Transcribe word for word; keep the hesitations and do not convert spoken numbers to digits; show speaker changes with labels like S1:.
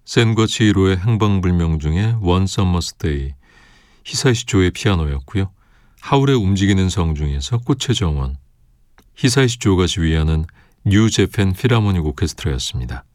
S1: 센과 치히로의 행방불명 중에 원 서머스 데이, 히사시 조의 피아노였고요. 하울의 움직이는 성 중에서 꽃의 정원, 히사시 조가 지휘하는 뉴 재팬 필하모닉 오케스트라였습니다.